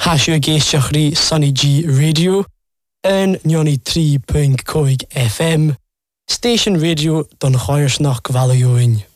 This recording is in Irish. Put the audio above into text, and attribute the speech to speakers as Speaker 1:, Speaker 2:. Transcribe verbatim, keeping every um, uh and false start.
Speaker 1: Hasio géisteachrí Sunny G Radio an ninety three point five F M Station Radio don Choirsnach Valioin.